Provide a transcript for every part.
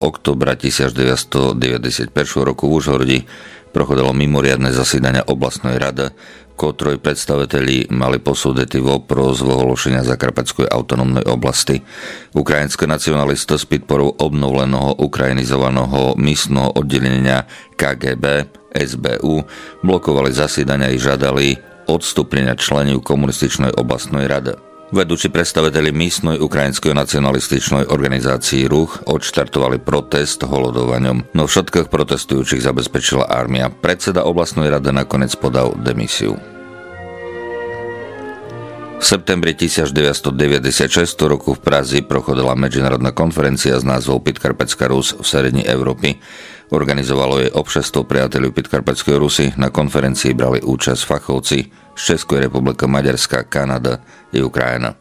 októbra 1991 roku v Užhorodi prochodilo mimoriadne zasedanie oblastnej rady, ktorej predstaviteľi mali posúditi vopros ohlášenia Zakarpatskej autonómnej oblasti. Ukrajinské nacionalisty s podporou obnoveného ukrajinizovaného místneho oddelenia KGB, SBU, blokovali zasedania i žiadali odstúpenia členov komunističnej oblastnej rady. Vedúci predstaviteľi místnej ukrajinskej nacionalističnej organizácii Ruch odštartovali protest holodovaním, no všetkých protestujúcich zabezpečila armia. Predseda oblastnej rady nakoniec podal demisiu. V septembri 1996 roku v Praze prochodila medzinárodná konferencia s názvom Podkarpatská Rus v strední Európy. Organizovalo jej obšestvo priateľov Podkarpatskej Rusy. Na konferencii brali účasť fachovci z Českej republiky, Maďarska, Kanada i Ukrajina.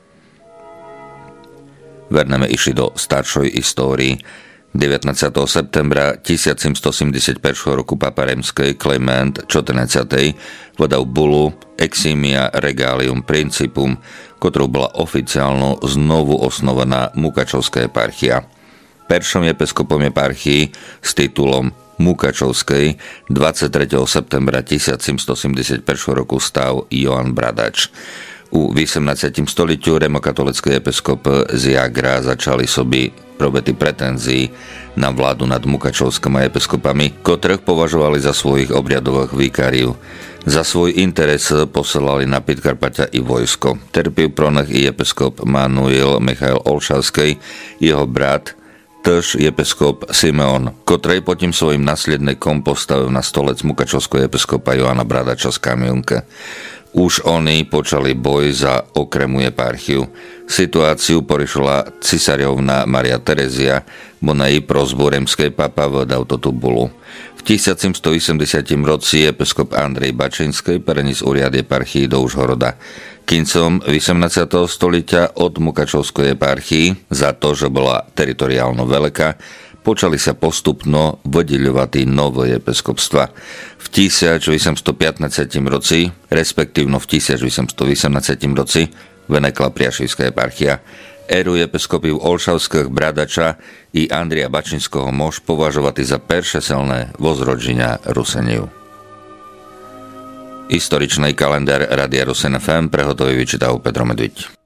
Verneme išli do staršej histórii. 19. septembra 1771 roku Papa Rímsky Klement XIV vydal bulu Eximia Regalium Principum, ktorou bola oficiálno znovu osnovaná Mukačovská eparchia. Peršom episkopom eparchii s titulom Mukačovskej 23. septembra 1771 roku stal Joan Bradač. U 18. stoliťu rimokatolický episkop z Jagra začali sobi probety pretenzii na vládu nad mukačovskými episkopami, ktorých považovali za svojich obriadových vikáriov. Za svoj interes posielali na Podkarpatia i vojsko. Trpil pro nich i episkop Manuel Michail Olšavský, jeho brat, tiež episkop Simeon, ktorý potom svojim nasledníkom postavil na stolec mukačovského episkopa Joana Bradača z Kamionke. Už oni počali boj za okremu eparchiu. Situáciu poriešila cisáriovna Maria Terezia, bo na jej prosbu rímsky papa vydal túto bulu. V 1780 roci episkop Andrej Bačinský preniesol úriad eparchii do Užhoroda. Kincom 18. stoliťa od Mukačovskej eparchii za to, že bola teritoriálno veľká, počali sa postupno vydeľovať nové episkopstva. V 1815 roci, respektívno v 1818 roci, vynekla Priašivská eparchia. Éru episkopov Olšavských, Bradača i Andrija Bačinského môž považovať za perše silné vozrodženia Ruseniu. Historičný kalendár Rádia Rusen FM prehotový vyčítal Petro Medviť.